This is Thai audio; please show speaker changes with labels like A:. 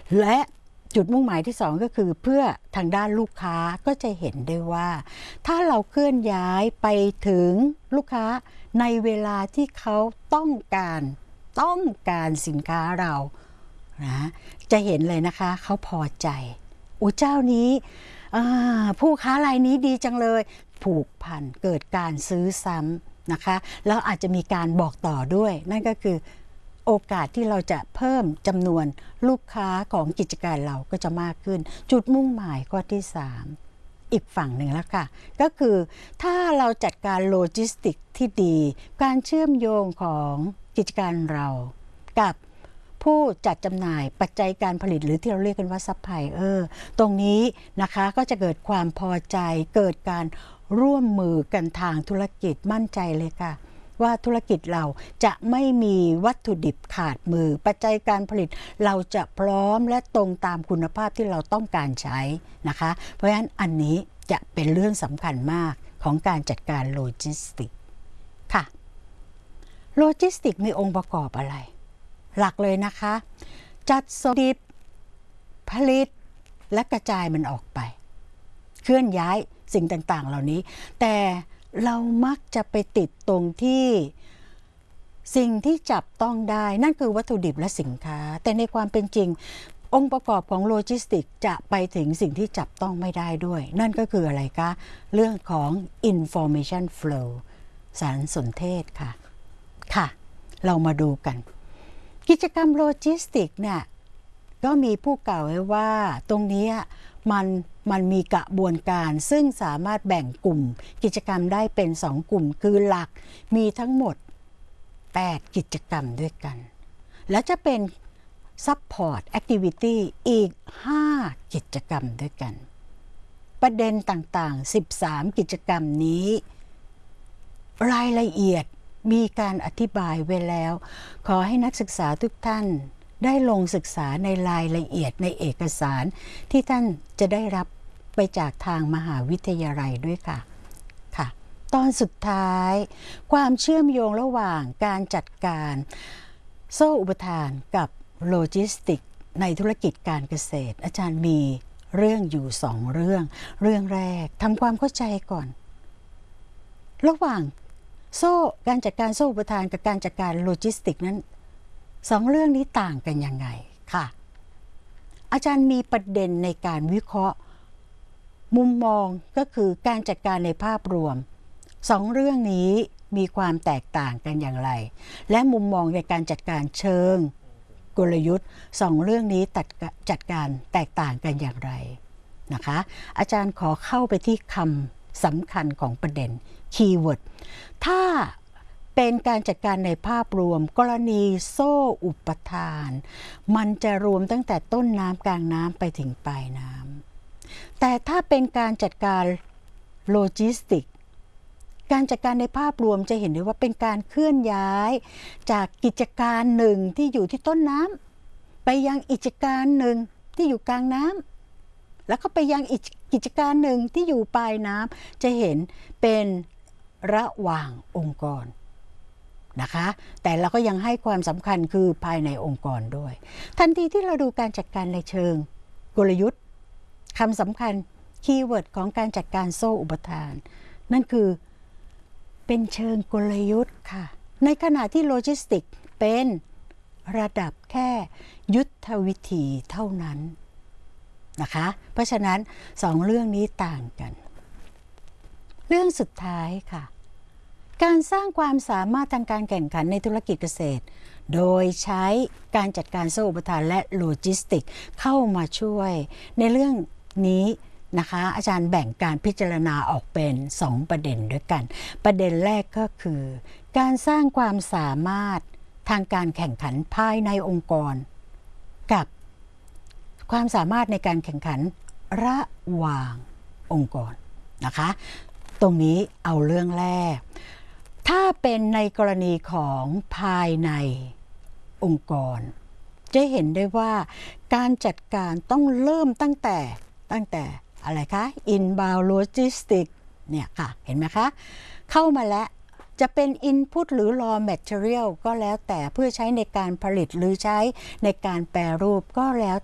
A: และจุดมุ่งหมายที่2ก็คือเพื่อทางด้านลูกค้าก็จะเห็นได้ว่าถ้าเราเคลื่อนย้ายไปถึงลูกค้าในเวลาที่เขาต้องการสินค้าเรานะจะเห็นเลยนะคะเขาพอใจโอ้เจ้านี้ผู้ค้ารายนี้ดีจังเลยผูกพันเกิดการซื้อซ้ำนะคะแล้วอาจจะมีการบอกต่อด้วยนั่นก็คือโอกาสที่เราจะเพิ่มจำนวนลูกค้าของกิจการเราก็จะมากขึ้นจุดมุ่งหมายข้อที่3อีกฝั่งหนึ่งแล้วค่ะก็คือถ้าเราจัดการโลจิสติกที่ดีการเชื่อมโยงของกิจการเรากับผู้จัดจำหน่ายปัจจัยการผลิตหรือที่เราเรียกกันว่าซัพพลายเออร์ตรงนี้นะคะก็จะเกิดความพอใจเกิดการร่วมมือกันทางธุรกิจมั่นใจเลยค่ะว่าธุรกิจเราจะไม่มีวัตถุดิบขาดมือปัจจัยการผลิตเราจะพร้อมและตรงตามคุณภาพที่เราต้องการใช้นะคะเพราะฉะนั้นอันนี้จะเป็นเรื่องสำคัญมากของการจัดการโลจิสติกค่ะโลจิสติกมีองค์ประกอบอะไรหลักเลยนะคะจัดส่งดิบผลิตและกระจายมันออกไปเคลื่อนย้ายสิ่งต่างๆเหล่านี้แต่เรามักจะไปติดตรงที่สิ่งที่จับต้องได้นั่นคือวัตถุดิบและสินค้าแต่ในความเป็นจริงองค์ประกอบของโลจิสติกจะไปถึงสิ่งที่จับต้องไม่ได้ด้วยนั่นก็คืออะไรคะเรื่องของ information flow สารสนเทศค่ะเรามาดูกันกิจกรรมโลจิสติกเนี่ยก็มีผู้กล่าวไว้ว่าตรงนี้มันมีกระบวนการซึ่งสามารถแบ่งกลุ่มกิจกรรมได้เป็น2กลุ่มคือหลักมีทั้งหมด8กิจกรรมด้วยกันแล้วจะเป็น Support Activity อีก5กิจกรรมด้วยกันประเด็นต่างๆ13กิจกรรมนี้รายละเอียดมีการอธิบายไว้แล้วขอให้นักศึกษาทุกท่านได้ลงศึกษาในรายละเอียดในเอกสารที่ท่านจะได้รับไปจากทางมหาวิทยาลัยด้วยค่ะตอนสุดท้ายความเชื่อมโยงระหว่างการจัดการโซ่อุปทานกับโลจิสติกในธุรกิจการเกษตรอาจารย์มีเรื่องอยู่2เรื่องแรกทำความเข้าใจก่อนระหว่างการจัดการโซ่อุปทานกับการจัดการโลจิสติกนั้น2เรื่องนี้ต่างกันยังไงค่ะอาจารย์มีประเด็นในการวิเคราะห์มุมมองก็คือการจัดการในภาพรวม2เรื่องนี้มีความแตกต่างกันอย่างไรและมุมมองในการจัดการเชิงกลยุทธ์2เรื่องนี้จัดการแตกต่างกันอย่างไรนะคะอาจารย์ขอเข้าไปที่คำสำคัญของประเด็นคีย์เวิร์ดถ้าเป็นการจัดการในภาพรวมกรณีโซ่อุปทานมันจะรวมตั้งแต่ต้นน้ำกลางน้ำไปถึงปลายน้ำแต่ถ้าเป็นการจัดการโลจิสติกการจัดการในภาพรวมจะเห็นได้ว่าเป็นการเคลื่อนย้ายจากกิจการหนึ่งที่อยู่ที่ต้นน้ำไปยังกิจการหนึ่งที่อยู่กลางน้ำแล้วก็ไปยังอีกกิจการหนึ่งที่อยู่ปลายน้ำจะเห็นเป็นระหว่างองค์กรนะคะแต่เราก็ยังให้ความสำคัญคือภายในองค์กรด้วยทันทีที่เราดูการจัดการในเชิงกลยุทธ์คำสำคัญคีย์เวิร์ดของการจัดการโซ่อุปทานนั่นคือเป็นเชิงกลยุทธ์ค่ะในขณะที่โลจิสติกเป็นระดับแค่ยุทธวิธีเท่านั้นนะคะเพราะฉะนั้น2เรื่องนี้ต่างกันเรื่องสุดท้ายค่ะการสร้างความสามารถทางการแข่งขันในธุรกิจเกษตรโดยใช้การจัดการโซ่อุปทานและโลจิสติกเข้ามาช่วยในเรื่องนี้นะคะอาจารย์แบ่งการพิจารณาออกเป็น2ประเด็นด้วยกันประเด็นแรกก็คือการสร้างความสามารถทางการแข่งขันภายในองค์กรกับความสามารถในการแข่งขันระหว่างองค์กรนะคะตรงนี้เอาเรื่องแรกถ้าเป็นในกรณีของภายในองค์กรจะเห็นได้ว่าการจัดการต้องเริ่มตั้งแต่อะไรคะ inbound logistics เนี่ยค่ะเห็นไหมคะเข้ามาแล้วจะเป็น input หรือ raw material ก็แล้วแต่เพื่อใช้ในการผลิตหรือใช้ในการแปรรูปก็แล้ว